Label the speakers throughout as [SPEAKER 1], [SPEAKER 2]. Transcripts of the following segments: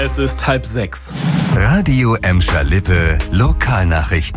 [SPEAKER 1] Es ist 5:30.
[SPEAKER 2] Radio Emscher Lippe, Lokalnachrichten.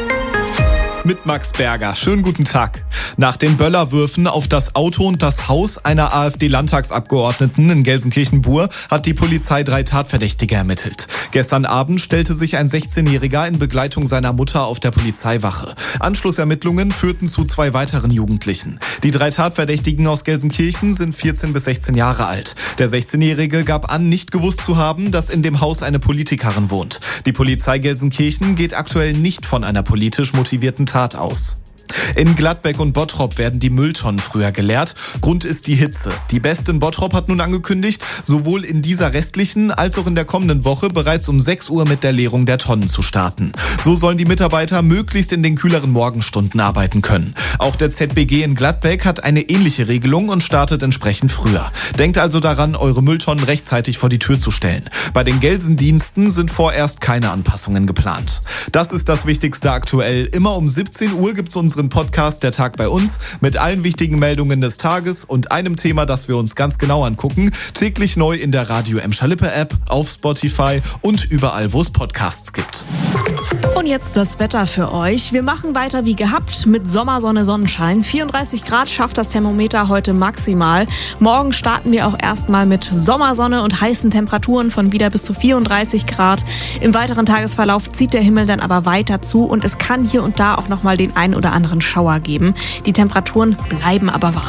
[SPEAKER 1] Mit Max Berger. Schönen guten Tag. Nach den Böllerwürfen auf das Auto und das Haus einer AfD-Landtagsabgeordneten in Gelsenkirchen-Bur hat die Polizei 3 Tatverdächtige ermittelt. Gestern Abend stellte sich ein 16-Jähriger in Begleitung seiner Mutter auf der Polizeiwache. Anschlussermittlungen führten zu 2 weiteren Jugendlichen. Die 3 Tatverdächtigen aus Gelsenkirchen sind 14 bis 16 Jahre alt. Der 16-Jährige gab an, nicht gewusst zu haben, dass in dem Haus eine Politikerin wohnt. Die Polizei Gelsenkirchen geht aktuell nicht von einer politisch motivierten Tat aus. In Gladbeck und Bottrop werden die Mülltonnen früher geleert. Grund ist die Hitze. Die Best in Bottrop hat nun angekündigt, sowohl in dieser restlichen als auch in der kommenden Woche bereits um 6 Uhr mit der Leerung der Tonnen zu starten. So sollen die Mitarbeiter möglichst in den kühleren Morgenstunden arbeiten können. Auch der ZBG in Gladbeck hat eine ähnliche Regelung und startet entsprechend früher. Denkt also daran, eure Mülltonnen rechtzeitig vor die Tür zu stellen. Bei den Gelsendiensten sind vorerst keine Anpassungen geplant. Das ist das Wichtigste aktuell. Immer um 17 Uhr gibt's unseren Podcast Der Tag bei uns mit allen wichtigen Meldungen des Tages und einem Thema, das wir uns ganz genau angucken. Täglich neu in der Radio Emscher Lippe App, auf Spotify und überall, wo es Podcasts gibt.
[SPEAKER 3] Und jetzt das Wetter für euch. Wir machen weiter wie gehabt mit Sommersonne, Sonnenschein. 34 Grad schafft das Thermometer heute maximal. Morgen starten wir auch erstmal mit Sommersonne und heißen Temperaturen von wieder bis zu 34 Grad. Im weiteren Tagesverlauf zieht der Himmel dann aber weiter zu und es kann hier und da auch nochmal den ein oder anderen Schauer geben. Die Temperaturen bleiben aber warm.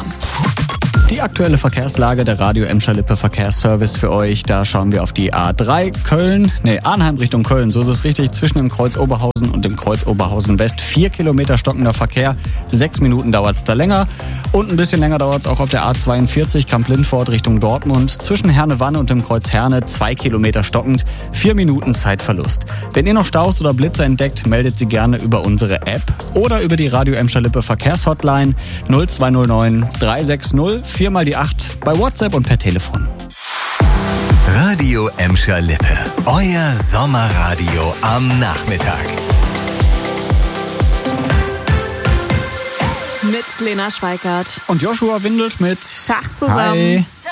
[SPEAKER 4] Die aktuelle Verkehrslage der Radio Emscher Lippe Verkehrsservice für euch. Da schauen wir auf die A3 Arnheim Richtung Köln. So ist es richtig. Zwischen dem Kreuz Oberhausen und dem Kreuz Oberhausen West 4 Kilometer stockender Verkehr. 6 Minuten dauert es da länger. Und ein bisschen länger dauert es auch auf der A42 Kamp-Lindfort Richtung Dortmund. Zwischen Herne-Wanne und dem Kreuz Herne 2 Kilometer stockend. 4 Minuten Zeitverlust. Wenn ihr noch Staus oder Blitze entdeckt, meldet sie gerne über unsere App oder über die Radio Emscher Lippe Verkehrshotline 0209 360 4 mal die 8 bei WhatsApp und per Telefon.
[SPEAKER 2] Radio Emscher Lippe, euer Sommerradio am Nachmittag.
[SPEAKER 3] Mit Lena Schweikart
[SPEAKER 4] Und Joshua Windelschmidt.
[SPEAKER 3] Tag zusammen.
[SPEAKER 4] Hi.